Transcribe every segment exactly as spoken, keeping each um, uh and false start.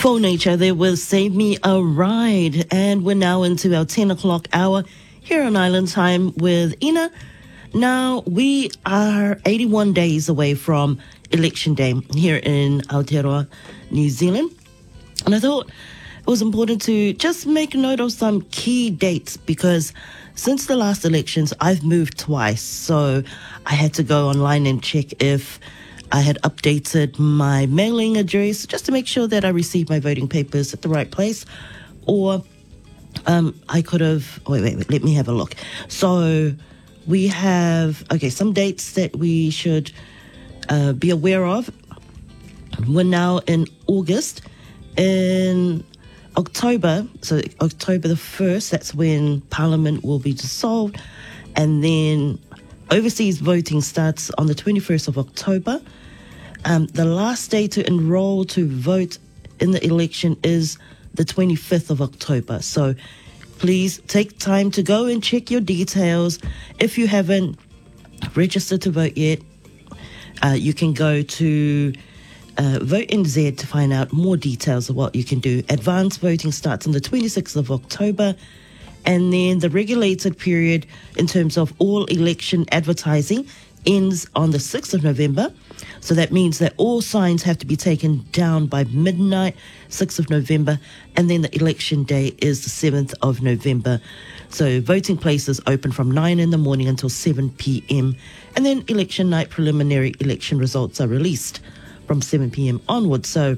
For Nature, there was Save Me a Ride. And we're now into our ten o'clock hour here on Island Time with Ina. Now, we are eighty-one days away from Election Day here in Aotearoa, New Zealand. And I thought it was important to just make note of some key dates because since the last elections, I've moved twice. So I had to go online and check if I had updated my mailing address just to make sure that I received my voting papers at the right place. Or um, I could have, wait, wait, wait, let me have a look. So we have, okay, some dates that we should uh, be aware of. We're now in August. In October, so October the first, that's when Parliament will be dissolved. And then overseas voting starts on the twenty-first of October. Um, the last day to enroll to vote in the election is the twenty-fifth of October. So please take time to go and check your details. If you haven't registered to vote yet, uh, you can go to uh, Vote N Z to find out more details of what you can do. Advanced voting starts on the twenty-sixth of October. And then the regulated period in terms of all election advertising ends on the sixth of November. So that means that all signs have to be taken down by midnight, sixth of November, and then the election day is the seventh of November. So voting places open from nine in the morning until seven p.m. And then election night preliminary election results are released from seven p.m. onwards. So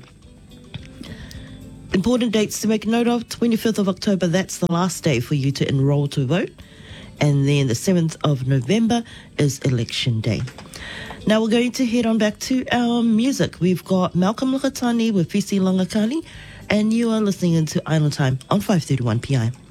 important dates to make note of: twenty-fifth of October, that's the last day for you to enroll to vote. And then the seventh of November is election day. Now we're going to head on back to our music. We've got Malcolm Lukatani with Fisi Langakani, and you are listening into Island Time on five thirty-one p.m.